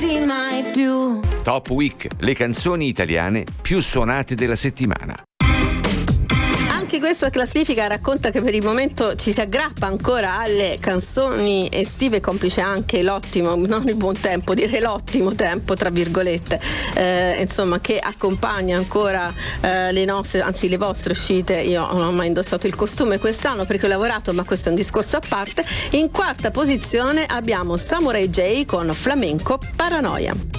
lasciarti mai più. Top Week, le canzoni italiane più suonate della settimana. Anche questa classifica racconta che per il momento ci si aggrappa ancora alle canzoni estive, complice anche l'ottimo, non il buon tempo, direi l'ottimo tempo tra virgolette, insomma, che accompagna ancora le nostre, anzi le vostre uscite. Io non ho mai indossato il costume quest'anno perché ho lavorato, ma questo è un discorso a parte. In quarta posizione abbiamo Samurai J con Flamenco Paranoia.